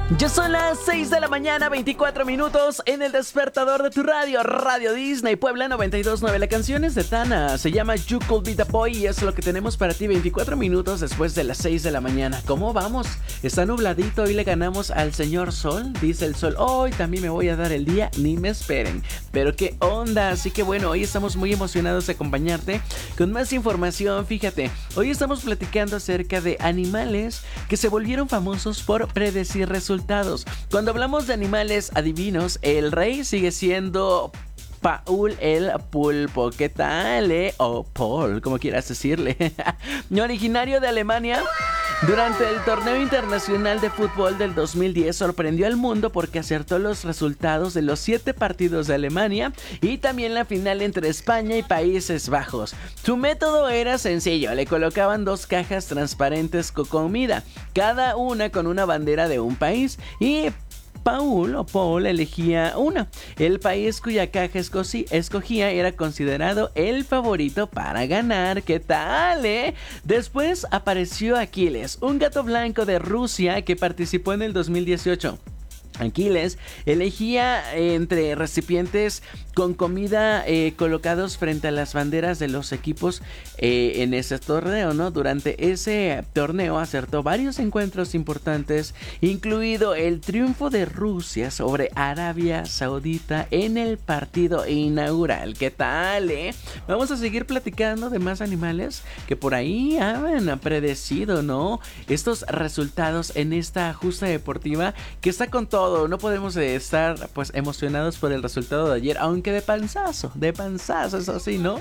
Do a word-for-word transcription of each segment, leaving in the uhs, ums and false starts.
Ya son las seis de la mañana, veinticuatro minutos en el despertador de tu radio, Radio Disney Puebla noventa y dos punto nueve. La canción es de Tana, se llama You Could Be The Boy y es lo que tenemos para ti veinticuatro minutos después de las seis de la mañana. ¿Cómo vamos? Está nubladito, hoy le ganamos al señor Sol, dice el Sol. Hoy también me voy a dar el día, ni me esperen. Pero qué onda, así que bueno, hoy estamos muy emocionados de acompañarte con más información. Fíjate, hoy estamos platicando acerca de animales que se volvieron famosos por predecir resultados. Cuando hablamos de animales adivinos, el rey sigue siendo Paul el pulpo. ¿Qué tal, eh? O Paul, como quieras decirle. Originario de Alemania, durante el torneo internacional de fútbol del dos mil diez sorprendió al mundo porque acertó los resultados de los siete partidos de Alemania y también la final entre España y Países Bajos. Su método era sencillo, le colocaban dos cajas transparentes con comida, cada una con una bandera de un país, y Paul o Paul elegía una. El país cuya caja escocí, escogía era considerado el favorito para ganar. ¿Qué tal, eh? Después apareció Aquiles, un gato blanco de Rusia que participó en el dos mil dieciocho. Aquiles elegía entre recipientes con comida eh, colocados frente a las banderas de los equipos eh, en ese torneo, ¿no? Durante ese torneo acertó varios encuentros importantes, incluido el triunfo de Rusia sobre Arabia Saudita en el partido inaugural. ¿Qué tal, eh? Vamos a seguir platicando de más animales que por ahí han predecido, ¿no? Estos resultados en esta justa deportiva que está con todo. No podemos estar pues emocionados por el resultado de ayer, aunque de panzazo, de panzazo, eso sí, ¿no?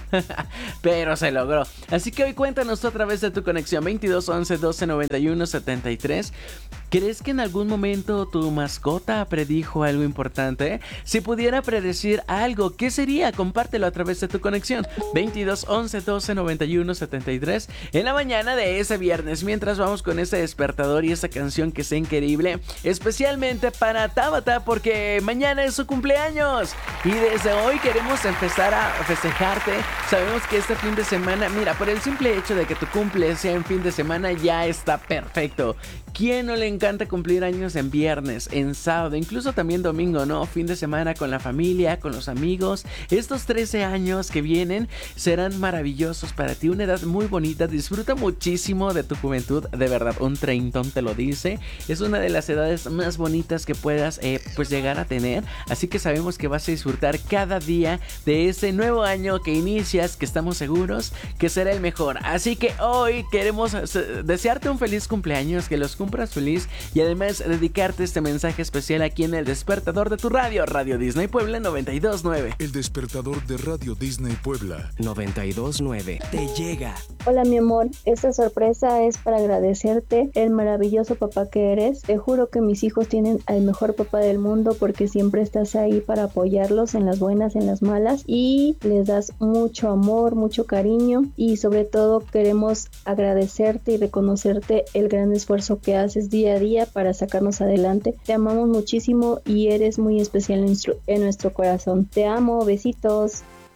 Pero se logró. Así que hoy cuéntanos a través de tu conexión veintidós once doce noventa y uno setenta y tres. ¿Crees que en algún momento tu mascota predijo algo importante? Si pudiera predecir algo, ¿qué sería? Compártelo a través de tu conexión veintidós once doce noventa y uno setenta y tres en la mañana de ese viernes. Mientras vamos con este despertador y esta canción que sea increíble, especialmente para Tabata, porque mañana es su cumpleaños y desde hoy queremos empezar a festejarte. Sabemos que este fin de semana, mira, por el simple hecho de que tu cumple sea en fin de semana ya está perfecto. ¿Quién no le encanta cumplir años en viernes, en sábado, incluso también domingo, ¿no? Fin de semana con la familia, con los amigos. Estos trece años que vienen serán maravillosos para ti, una edad muy bonita. Disfruta muchísimo de tu juventud, de verdad, un treintón te lo dice. Es una de las edades más bonitas que puedas eh, pues llegar a tener, así que sabemos que vas a disfrutar cada día de este nuevo año que inicias, que estamos seguros que será el mejor. Así que hoy queremos desearte un feliz cumpleaños, que los cumplas feliz y además dedicarte este mensaje especial aquí en el despertador de tu radio, Radio Disney Puebla noventa y dos punto nueve. El despertador de Radio Disney Puebla noventa y dos punto nueve te llega. Hola mi amor, esta sorpresa es para agradecerte el maravilloso papá que eres. Te juro que mis hijos tienen al mejor papá del mundo porque siempre estás ahí para apoyarlos en las buenas, en las malas, y les das mucho amor, mucho cariño, y sobre todo queremos agradecerte y reconocerte el gran esfuerzo que haces día a día para sacarnos adelante. Te amamos muchísimo y eres muy especial en, en nuestro corazón. Te amo, besitos.